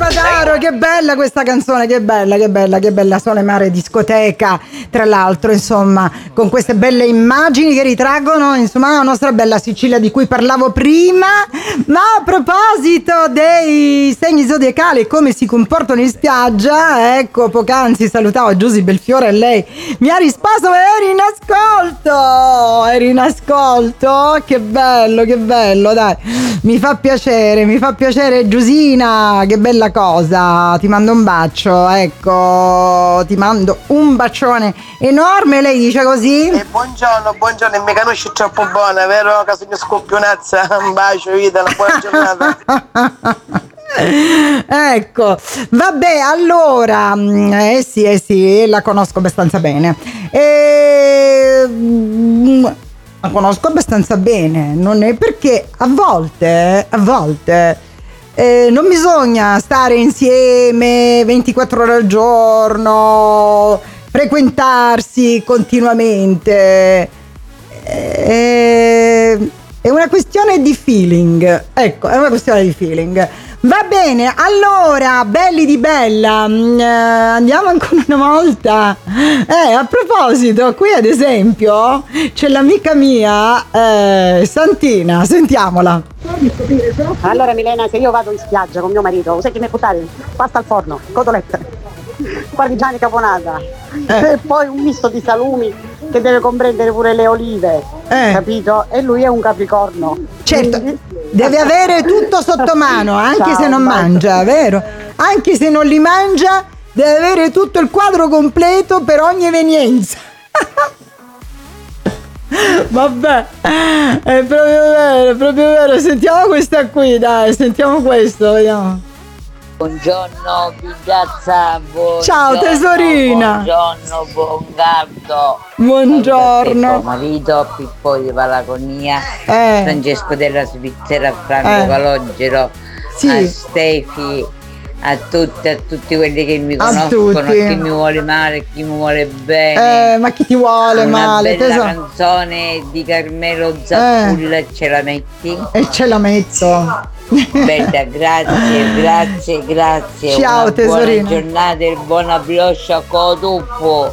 Spataro, che bella questa canzone, che bella Sole Mare Discoteca, tra l'altro, insomma, con queste belle immagini che ritraggono, insomma, la nostra bella Sicilia di cui parlavo prima. Ma a proposito dei segni zodiacali, come si comportano in spiaggia, ecco, poc'anzi salutavo Giusy Belfiore e lei mi ha risposto: eri in ascolto, che bello, dai, mi fa piacere Giusina, che bella cosa, ti mando un bacio, ecco, ti mando un bacione enorme. Lei dice così? Buongiorno, e mi conosci troppo buona, vero? Che se mi scoppionazza, un bacio, vita, una buona giornata. Ecco, vabbè, allora, sì, la conosco abbastanza bene. La conosco abbastanza bene, non è perché a volte non bisogna stare insieme 24 ore al giorno, frequentarsi continuamente. È una questione di feeling, ecco, è una questione di feeling. Va bene, allora, belli di bella, andiamo ancora una volta. A proposito, qui ad esempio c'è l'amica mia Santina, sentiamola. Allora Milena, se io vado in spiaggia con mio marito, sai che mi buttare? Pasta al forno, cotolette, parmigiani caponata e poi un misto di salumi che deve comprendere pure le olive, capito? E lui è un capricorno. Certo, quindi deve avere tutto sotto mano, anche se non mangia, vero? Anche se non li mangia, deve avere tutto il quadro completo per ogni evenienza. Vabbè, è proprio vero. Sentiamo questa qui, dai, sentiamo questo, vediamo. Buongiorno Pigliazza, buongiorno. Ciao tesorina. Buongiorno Bongardo. Buongiorno. Marito Pippo di Palagonia, Francesco della Svizzera, Franco Calogero, sì. A Stefi, a tutti quelli che mi conoscono, a chi mi vuole male, chi mi vuole bene. Ma chi ti vuole male? Una bella canzone di Carmelo Zappulla, ce la metti? E ce la metto. Bella, grazie. Ciao una tesorina. Buona giornata e buona brioche con tuppo.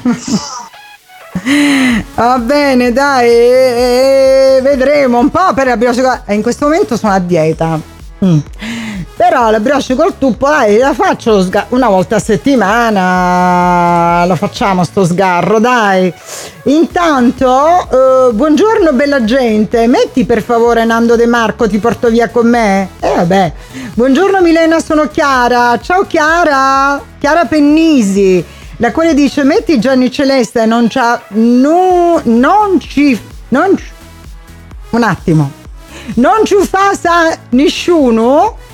Va bene, dai, vedremo un po' per la brioche. In questo momento sono a dieta. Però la brioche col tuppo, dai, la faccio una volta a settimana, lo facciamo sto sgarro, dai. Intanto, buongiorno bella gente, metti per favore Nando De Marco, ti porto via con me? Vabbè. Buongiorno Milena, sono Chiara. Ciao Chiara Pennisi, la quale dice: metti Gianni Celeste, un attimo. Non ci fa sa nessuno?